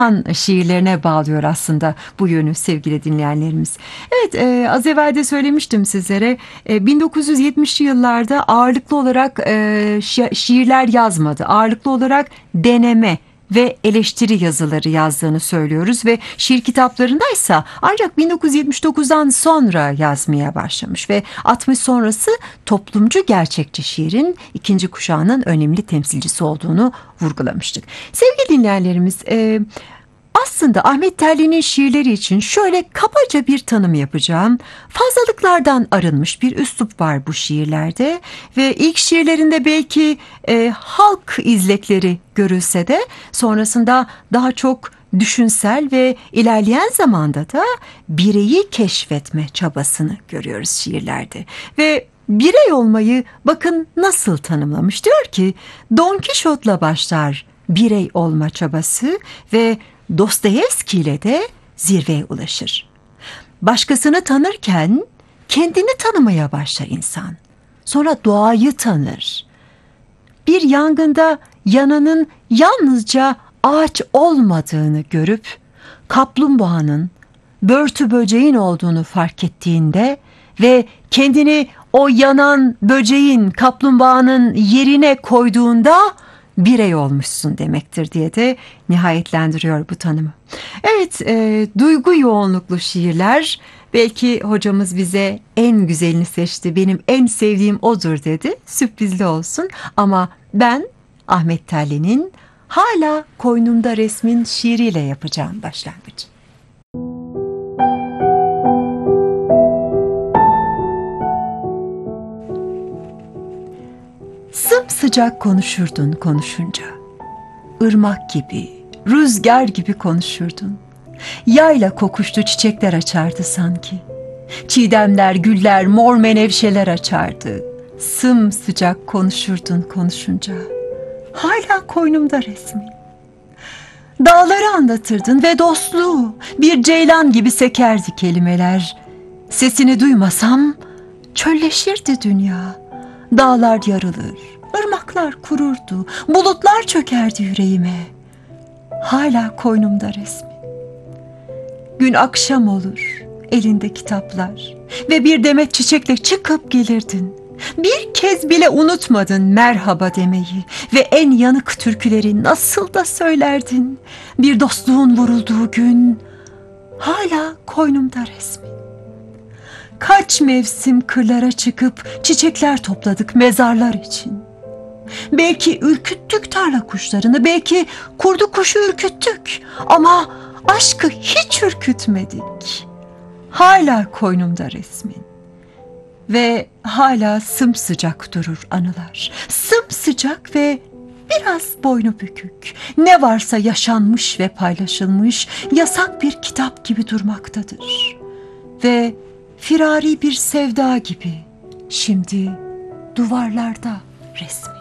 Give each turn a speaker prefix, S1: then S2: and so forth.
S1: şiirlerine bağlıyor aslında bu yönü sevgili dinleyenlerimiz. Evet, az evvel de söylemiştim sizlere. 1970'li yıllarda ağırlıklı olarak şiirler yazmadı. Ağırlıklı olarak deneme ve eleştiri yazıları yazdığını söylüyoruz ve şiir kitaplarındaysa ancak 1979'dan sonra yazmaya başlamış ve 60 sonrası toplumcu gerçekçi şiirin ikinci kuşağının önemli temsilcisi olduğunu vurgulamıştık. Sevgili dinleyenlerimiz, aslında Ahmet Terli'nin şiirleri için şöyle kabaca bir tanım yapacağım. Fazlalıklardan arınmış bir üslup var bu şiirlerde ve ilk şiirlerinde belki halk izlekleri görülse de sonrasında daha çok düşünsel ve ilerleyen zamanda da bireyi keşfetme çabasını görüyoruz şiirlerde. Ve birey olmayı bakın nasıl tanımlamış. Diyor ki Don Kişot'la başlar birey olma çabası ve Dostoyevski ile de zirveye ulaşır. Başkasını tanırken kendini tanımaya başlar insan. Sonra doğayı tanır. Bir yangında yananın yalnızca ağaç olmadığını görüp kaplumbağanın, börtü böceğin olduğunu fark ettiğinde ve kendini o yanan böceğin, kaplumbağanın yerine koyduğunda birey olmuşsun demektir diye de nihayetlendiriyor bu tanımı. Evet, duygu yoğunluklu şiirler, belki hocamız bize en güzelini seçti, benim en sevdiğim odur dedi. Sürprizli olsun ama ben Ahmet Terli'nin Hala Koynumda Resmin şiiriyle yapacağım başlangıcı. Sımsıcak konuşurdun konuşunca. Irmak gibi, rüzgar gibi konuşurdun. Yayla kokuştu çiçekler açardı sanki. Çiğdemler, güller, mor menevşeler açardı. Sımsıcak konuşurdun konuşunca. Hala koynumda resmin. Dağları anlatırdın ve dostluğu, bir ceylan gibi sekerdi kelimeler. Sesini duymasam çölleşirdi dünya. Dağlar yarılır, ırmaklar kururdu, bulutlar çökerdi yüreğime. Hala koynumda resmi. Gün akşam olur, elinde kitaplar ve bir demet çiçekle çıkıp gelirdin. Bir kez bile unutmadın merhaba demeyi ve en yanık türküleri nasıl da söylerdin. Bir dostluğun vurulduğu gün hala koynumda resmi. Kaç mevsim kırlara çıkıp çiçekler topladık mezarlar için. Belki ürküttük tarla kuşlarını, belki kurdu kuşu ürküttük ama aşkı hiç ürkütmedik. Hala koynumda resmin ve hala sımsıcak durur anılar. Sımsıcak ve biraz boynu bükük. Ne varsa yaşanmış ve paylaşılmış yasak bir kitap gibi durmaktadır. Ve firari bir sevda gibi şimdi duvarlarda resmi.